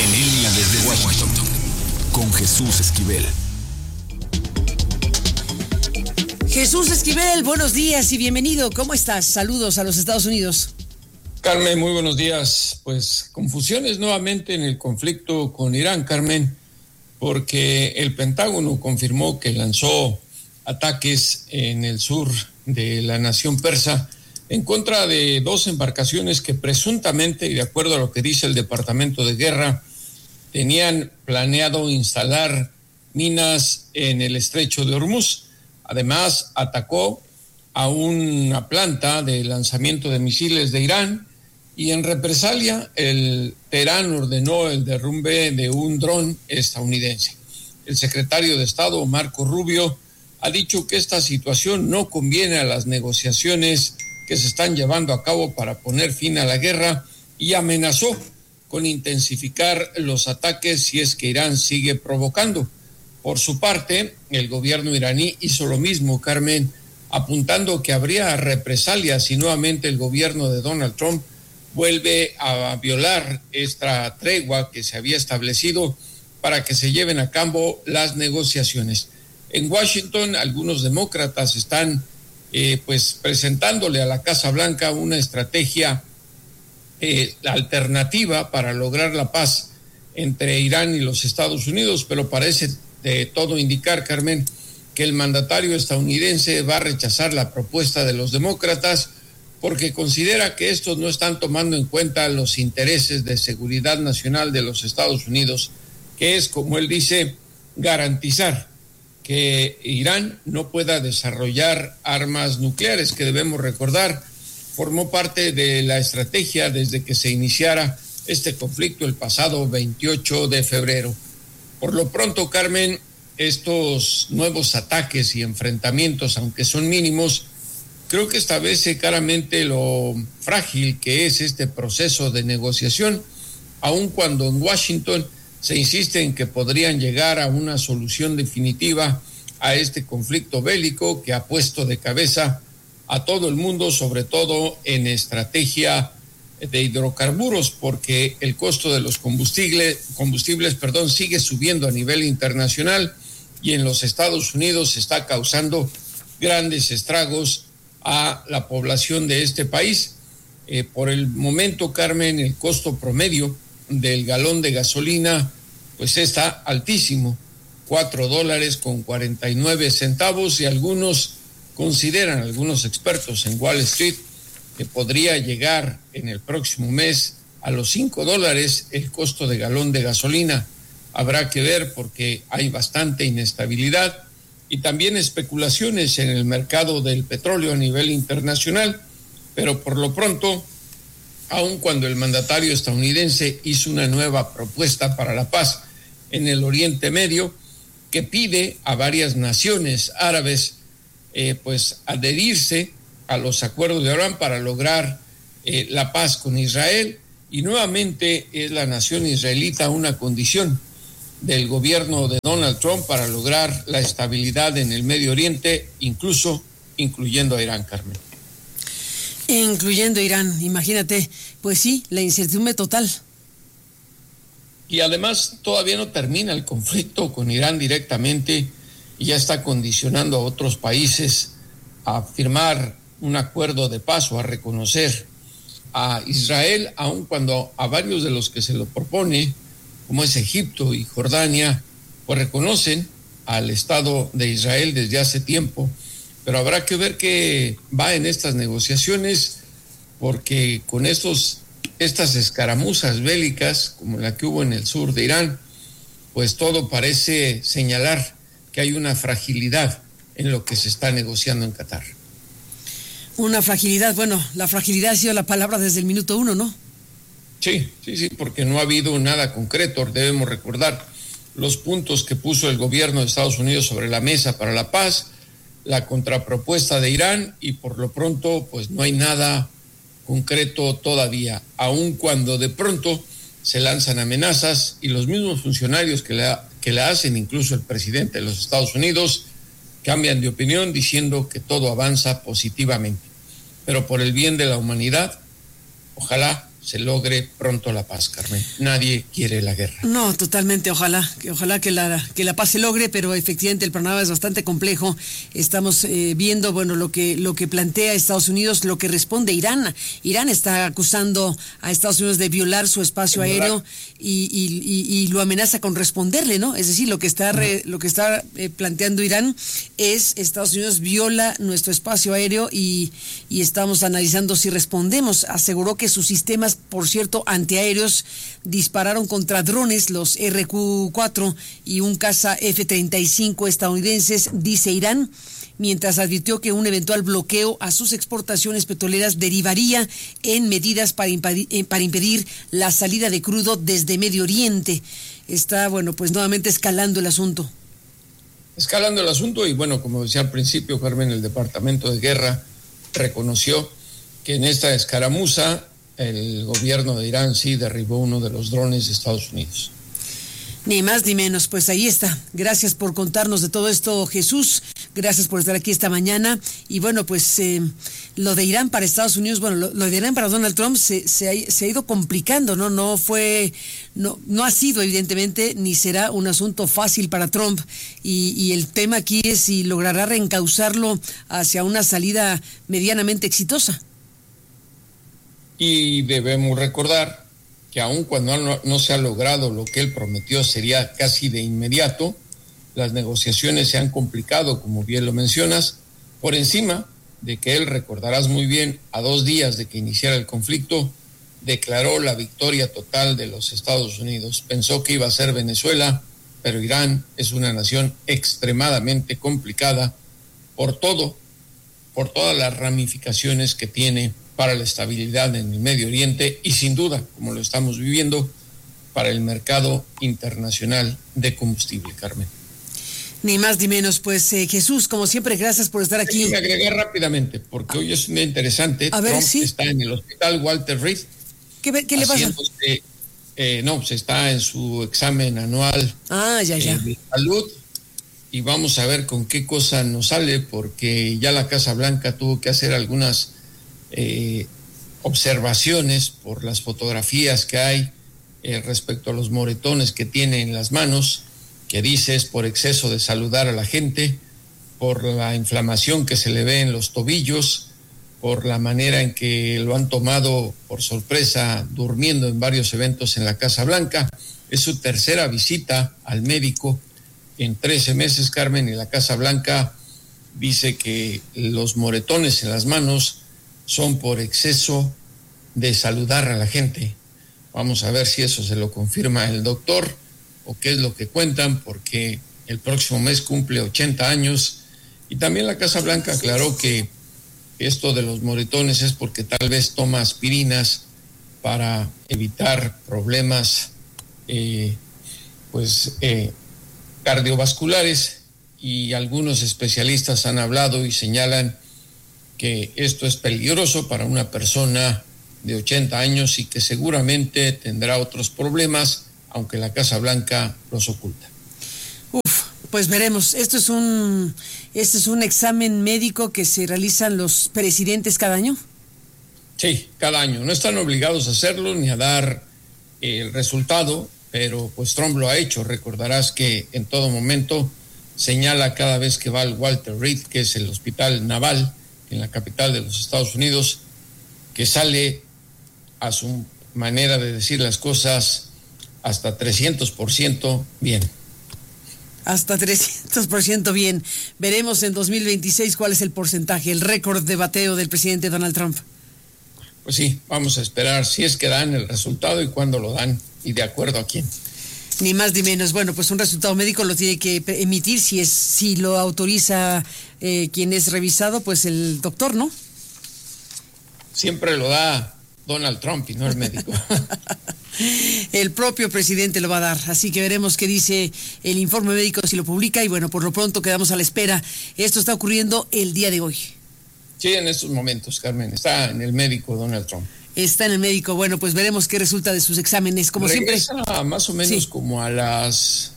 En línea desde Washington, con Jesús Esquivel. Jesús Esquivel, buenos días y bienvenido. ¿Cómo estás? Saludos a los Estados Unidos. Carmen, muy buenos días. Pues confusiones nuevamente en el conflicto con Irán, Carmen, porque el Pentágono confirmó que lanzó ataques en el sur de la nación persa en contra de 2 embarcaciones que presuntamente, y de acuerdo a lo que dice el Departamento de Guerra, tenían planeado instalar minas en el estrecho de Hormuz. Además, atacó a una planta de lanzamiento de misiles de Irán y en represalia el Teherán ordenó el derrumbe de un dron estadounidense. El secretario de Estado, Marco Rubio, ha dicho que esta situación no conviene a las negociaciones que se están llevando a cabo para poner fin a la guerra y amenazó con intensificar los ataques si es que Irán sigue provocando. Por su parte, el gobierno iraní hizo lo mismo, Carmen, apuntando que habría represalias si nuevamente el gobierno de Donald Trump vuelve a violar esta tregua que se había establecido para que se lleven a cabo las negociaciones. En Washington, algunos demócratas están presentándole a la Casa Blanca una estrategia alternativa para lograr la paz entre Irán y los Estados Unidos, pero parece de todo indicar, Carmen, que el mandatario estadounidense va a rechazar la propuesta de los demócratas porque considera que estos no están tomando en cuenta los intereses de seguridad nacional de los Estados Unidos, que es, como él dice, garantizar que Irán no pueda desarrollar armas nucleares, que debemos recordar formó parte de la estrategia desde que se iniciara este conflicto el pasado 28 de febrero. Por lo pronto, Carmen, estos nuevos ataques y enfrentamientos, aunque son mínimos, creo que establece claramente lo frágil que es este proceso de negociación, aun cuando en Washington se insiste en que podrían llegar a una solución definitiva a este conflicto bélico que ha puesto de cabeza a todo el mundo, sobre todo en estrategia de hidrocarburos, porque el costo de los combustibles, sigue subiendo a nivel internacional y en los Estados Unidos está causando grandes estragos a la población de este país. Por el momento, Carmen, el costo promedio del galón de gasolina pues está altísimo, $4.49, y algunos expertos en Wall Street, que podría llegar en el próximo mes a los $5 el costo de galón de gasolina. Habrá que ver porque hay bastante inestabilidad y también especulaciones en el mercado del petróleo a nivel internacional, pero por lo pronto, aun cuando el mandatario estadounidense hizo una nueva propuesta para la paz en el Oriente Medio, que pide a varias naciones árabes adherirse a los acuerdos de Abraham para lograr la paz con Israel, y nuevamente es la nación israelita una condición del gobierno de Donald Trump para lograr la estabilidad en el Medio Oriente, incluyendo a Irán, Carmen. Incluyendo Irán, imagínate, pues sí, la incertidumbre total. Y además todavía no termina el conflicto con Irán directamente y ya está condicionando a otros países a firmar un acuerdo de paz o a reconocer a Israel, aun cuando a varios de los que se lo propone, como es Egipto y Jordania, pues reconocen al Estado de Israel desde hace tiempo. Pero habrá que ver qué va en estas negociaciones, porque con estas escaramuzas bélicas, como la que hubo en el sur de Irán, pues todo parece señalar que hay una fragilidad en lo que se está negociando en Qatar. Una fragilidad, bueno, la fragilidad ha sido la palabra desde el minuto 1, ¿no? Sí, porque no ha habido nada concreto. Debemos recordar los puntos que puso el gobierno de Estados Unidos sobre la mesa para la paz, la contrapropuesta de Irán, y por lo pronto pues no hay nada concreto todavía, aun cuando de pronto se lanzan amenazas y los mismos funcionarios que la hacen, incluso el presidente de los Estados Unidos, cambian de opinión diciendo que todo avanza positivamente. Pero por el bien de la humanidad, ojalá se logre pronto la paz, Carmen. Nadie quiere la guerra. No, totalmente, ojalá que la paz se logre, pero efectivamente el panorama es bastante complejo. Estamos viendo, bueno, lo que plantea Estados Unidos, lo que responde Irán. Irán está acusando a Estados Unidos de violar su espacio aéreo y lo amenaza con responderle, ¿no? Es decir, lo que está planteando Irán es Estados Unidos viola nuestro espacio aéreo y estamos analizando si respondemos. Aseguró que sus sistemas, por cierto, antiaéreos dispararon contra drones, los RQ-4 y un caza F-35 estadounidenses, dice Irán, mientras advirtió que un eventual bloqueo a sus exportaciones petroleras derivaría en medidas para impedir la salida de crudo desde Medio Oriente. Está, bueno, pues nuevamente escalando el asunto. Y bueno, como decía al principio, Carmen, el Departamento de Guerra reconoció que en esta escaramuza el gobierno de Irán sí derribó uno de los drones de Estados Unidos. Ni más ni menos, pues ahí está. Gracias por contarnos de todo esto, Jesús. Gracias por estar aquí esta mañana. Y bueno, pues lo de Irán para Estados Unidos, bueno, lo de Irán para Donald Trump se ha ido complicando, ¿no? No ha sido evidentemente ni será un asunto fácil para Trump. Y el tema aquí es si logrará reencauzarlo hacia una salida medianamente exitosa. Y debemos recordar que aun cuando no se ha logrado lo que él prometió sería casi de inmediato, las negociaciones se han complicado, como bien lo mencionas, por encima de que él, recordarás muy bien, a 2 días de que iniciara el conflicto, declaró la victoria total de los Estados Unidos. Pensó que iba a ser Venezuela, pero Irán es una nación extremadamente complicada por todas las ramificaciones que tiene para la estabilidad en el Medio Oriente y sin duda, como lo estamos viviendo, para el mercado internacional de combustible, Carmen. Ni más ni menos, pues Jesús, como siempre, gracias por estar aquí. Déjame agregar rápidamente, porque hoy es un día interesante. A ver, Trump ¿sí? Está en el hospital Walter Reed. ¿Qué le pasa? Se está en su examen anual de salud y vamos a ver con qué cosa nos sale, porque ya la Casa Blanca tuvo que hacer algunas observaciones por las fotografías que hay respecto a los moretones que tiene en las manos, que dice es por exceso de saludar a la gente, por la inflamación que se le ve en los tobillos, por la manera en que lo han tomado por sorpresa durmiendo en varios eventos en la Casa Blanca. Es su tercera visita al médico en 13 meses, Carmen, y la Casa Blanca dice que los moretones en las manos son por exceso de saludar a la gente. Vamos a ver si eso se lo confirma el doctor o qué es lo que cuentan, porque el próximo mes cumple 80 años y también la Casa Blanca aclaró que esto de los moretones es porque tal vez toma aspirinas para evitar problemas cardiovasculares, y algunos especialistas han hablado y señalan que esto es peligroso para una persona de 80 años y que seguramente tendrá otros problemas, aunque la Casa Blanca los oculta. Pues veremos. Este es un examen médico que se realizan los presidentes cada año. Sí, cada año. No están obligados a hacerlo ni a dar el resultado, pero pues Trump lo ha hecho. Recordarás que en todo momento señala cada vez que va al Walter Reed, que es el hospital naval en la capital de los Estados Unidos, que sale a su manera de decir las cosas hasta 300% bien. Hasta 300% bien. Veremos en 2026 cuál es el porcentaje, el récord de bateo del presidente Donald Trump. Pues sí, vamos a esperar si es que dan el resultado y cuándo lo dan y de acuerdo a quién. Ni más ni menos. Bueno, pues un resultado médico lo tiene que emitir si lo autoriza quien es revisado, pues el doctor, ¿no? Siempre lo da Donald Trump y no el médico. El propio presidente lo va a dar, así que veremos qué dice el informe médico si lo publica y bueno, por lo pronto quedamos a la espera. Esto está ocurriendo el día de hoy. Sí, en estos momentos, Carmen, está en el médico Donald Trump. Está en el médico, bueno, pues veremos qué resulta de sus exámenes, como regresa siempre. Más o menos como a las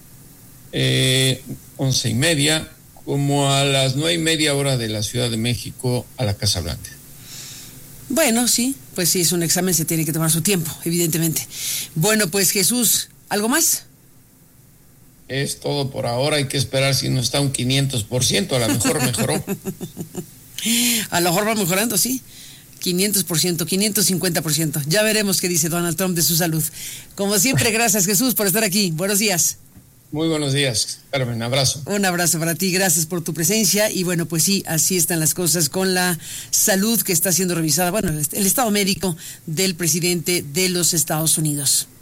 11:30, como a las 9:30 hora de la Ciudad de México a la Casa Blanca. Bueno, sí, Pues sí, es un examen, se tiene que tomar su tiempo, evidentemente. Bueno, pues Jesús, ¿algo más? Es todo por ahora, hay que esperar si no está un 500%, a lo mejor mejoró. A lo mejor va mejorando, sí. 500%, 550%. Ya veremos qué dice Donald Trump de su salud. Como siempre, gracias Jesús por estar aquí. Buenos días. Muy buenos días, Carmen, abrazo. Un abrazo para ti, gracias por tu presencia. Y bueno, pues sí, así están las cosas con la salud que está siendo revisada, bueno, el estado médico del presidente de los Estados Unidos.